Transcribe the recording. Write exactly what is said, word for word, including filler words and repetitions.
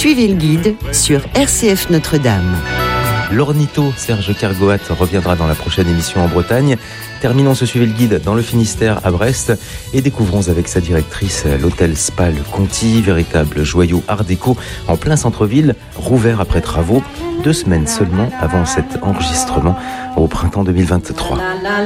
Suivez le guide sur R C F Notre-Dame. L'ornitho Serge Kergoat reviendra dans la prochaine émission en Bretagne. Terminons ce Suivez le guide dans le Finistère à Brest et découvrons avec sa directrice l'hôtel Spal Conti, véritable joyau art déco en plein centre-ville, rouvert après travaux, deux semaines seulement avant cet enregistrement au printemps deux mille vingt-trois.